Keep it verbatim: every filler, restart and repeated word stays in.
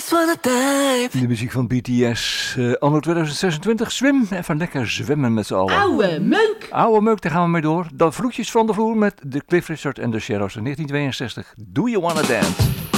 just wanna dive. De muziek van B T S. Uh, anno twintig zesentwintig. Zwim. Even lekker zwemmen met z'n allen. Oude meuk. Oude meuk, daar gaan we mee door. Dan vloedjes van de vloer met de Cliff Richard en de Shadows in negentien tweeënzestig. Do You Wanna Dance?